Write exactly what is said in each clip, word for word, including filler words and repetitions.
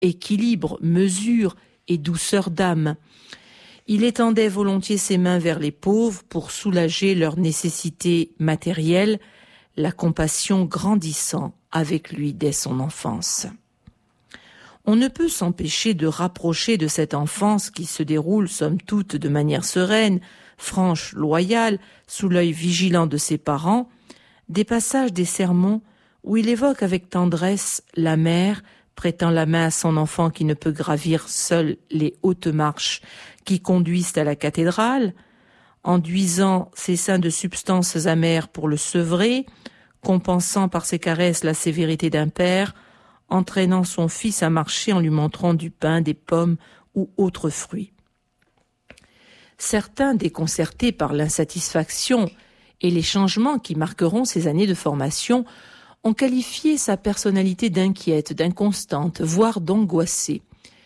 équilibre, mesure et douceur d'âme. Il étendait volontiers ses mains vers les pauvres pour soulager leurs nécessités matérielles, la compassion grandissant avec lui dès son enfance. On ne peut s'empêcher de rapprocher de cette enfance qui se déroule somme toute de manière sereine, franche, loyale, sous l'œil vigilant de ses parents, des passages des sermons où il évoque avec tendresse la mère prêtant la main à son enfant qui ne peut gravir seul les hautes marches qui conduisent à la cathédrale, enduisant ses seins de substances amères pour le sevrer, compensant par ses caresses la sévérité d'un père, entraînant son fils à marcher en lui montrant du pain, des pommes ou autres fruits. Certains, déconcertés par l'insatisfaction et les changements qui marqueront ses années de formation, ont qualifié sa personnalité d'inquiète, d'inconstante, voire d'angoissée.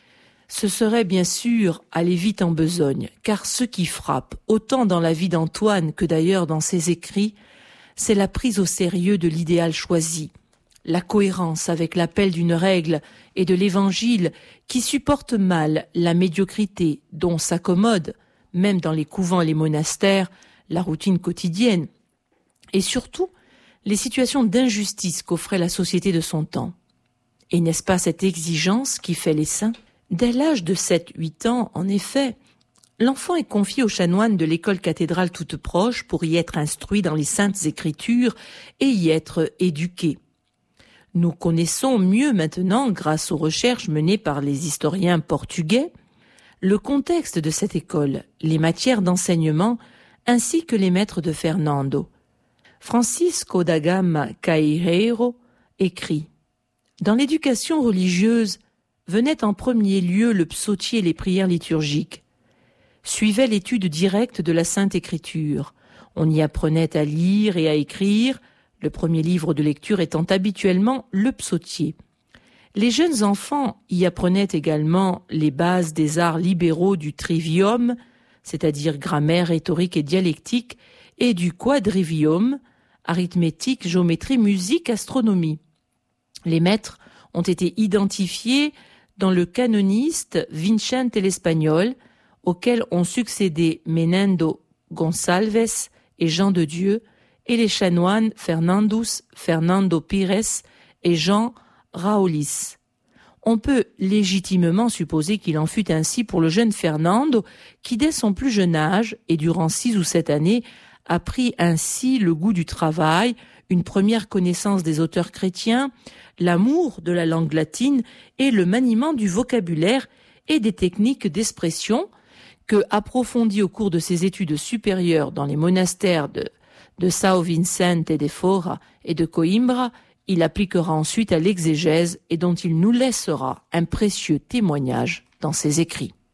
Ce serait bien sûr aller vite en besogne, car ce qui frappe, autant dans la vie d'Antoine que d'ailleurs dans ses écrits, c'est la prise au sérieux de l'idéal choisi, la cohérence avec l'appel d'une règle et de l'évangile qui supporte mal la médiocrité dont s'accommode, même dans les couvents et les monastères, la routine quotidienne, et surtout les situations d'injustice qu'offrait la société de son temps. Et n'est-ce pas cette exigence qui fait les saints ? Dès l'âge de sept huit ans, en effet, l'enfant est confié aux chanoines de l'école cathédrale toute proche pour y être instruit dans les saintes écritures et y être éduqué. Nous connaissons mieux maintenant, grâce aux recherches menées par les historiens portugais, le contexte de cette école, les matières d'enseignement ainsi que les maîtres de Fernando. Francisco da Gama Caeiro écrit « Dans l'éducation religieuse, venait en premier lieu le psautier et les prières liturgiques. Suivait l'étude directe de la Sainte Écriture. On y apprenait à lire et à écrire, le premier livre de lecture étant habituellement le psautier. Les jeunes enfants y apprenaient également les bases des arts libéraux du trivium, c'est-à-dire grammaire, rhétorique et dialectique, et du quadrivium, arithmétique, géométrie, musique, astronomie. Les maîtres ont été identifiés dans le canoniste Vicente l'Espagnol, auquel ont succédé Menendo Gonçalves et Jean de Dieu, et les chanoines Fernandus, Fernando Pires et Jean Raolis. On peut légitimement supposer qu'il en fut ainsi pour le jeune Fernando, qui dès son plus jeune âge, et durant six ou sept années, a pris ainsi le goût du travail, une première connaissance des auteurs chrétiens, l'amour de la langue latine et le maniement du vocabulaire et des techniques d'expression que, approfondi au cours de ses études supérieures dans les monastères de, de São Vicente de Fora et de Coimbra, il appliquera ensuite à l'exégèse et dont il nous laissera un précieux témoignage dans ses écrits.